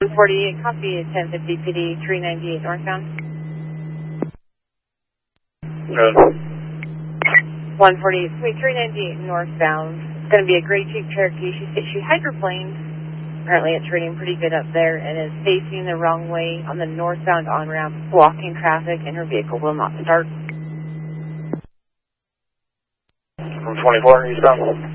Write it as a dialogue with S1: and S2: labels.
S1: 148, copy 1050 PD 398 northbound.
S2: Good.
S1: 148, wait, 398 northbound. It's going to be a gray Jeep Cherokee. She hydroplaned. Apparently it's raining pretty good up there and is facing the wrong way on the northbound on-ramp, blocking traffic, and her vehicle will not start.
S2: From 24 eastbound.